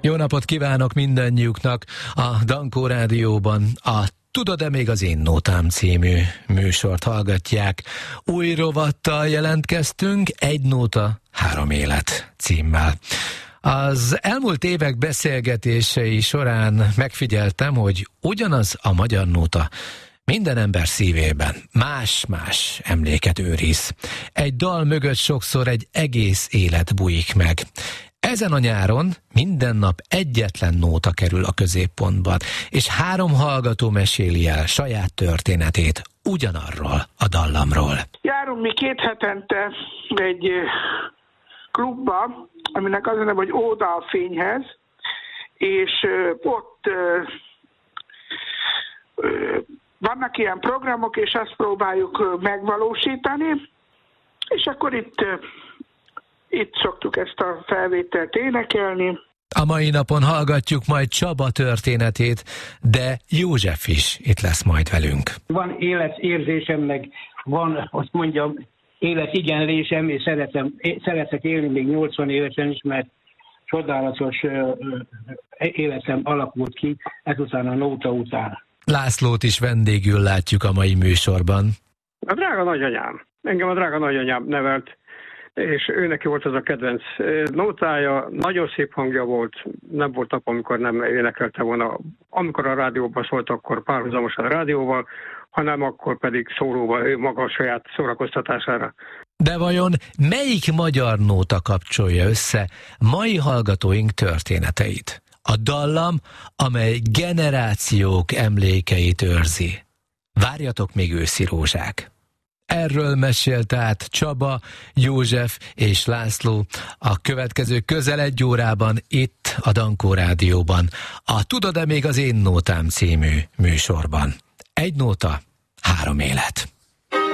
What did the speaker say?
Jó napot kívánok mindannyiuknak! A Dankó Rádióban a Tudod-e még az én nótám című műsort hallgatják. Új rovattal jelentkeztünk, Egy nóta, három élet címmel. Az elmúlt évek beszélgetései során megfigyeltem, hogy ugyanaz a magyar nóta minden ember szívében más-más emléket őriz. Egy dal mögött sokszor egy egész élet bújik meg. Ezen a nyáron minden nap egyetlen nóta kerül a középpontban, és 3 hallgató meséli el saját történetét ugyanarról a dallamról. Járunk mi 2 hetente egy klubba, aminek az a neve, hogy Óda a fényhez, és ott vannak ilyen programok, és azt próbáljuk megvalósítani, és akkor itt szoktuk ezt a felvételt énekelni. A mai napon hallgatjuk majd Csaba történetét, de József is itt lesz majd velünk. Van életérzésem, meg van, azt mondjam, életigenlésem, és szeretek élni még 80 évesen is, mert csodálatos életem alakult ki ezután a nóta után. Lászlót is vendégül látjuk a mai műsorban. A drága nagyanyám. Engem a drága nagyanyám nevelt, és ő neki volt az a kedvenc nótája, nagyon szép hangja volt, nem volt nap, amikor nem énekelte volna. Amikor a rádióban szólt, akkor párhuzamosan a rádióval, hanem akkor pedig szólóval, ő maga a saját szórakoztatására. De vajon melyik magyar nóta kapcsolja össze mai hallgatóink történeteit? A dallam, amely generációk emlékeit őrzi. Várjatok még őszi rózsák! Erről mesélt át Csaba, József és László a következő közel 1 órában itt a Dankó Rádióban, a Tudod-e még az én nótám című műsorban. Egy nóta, három élet.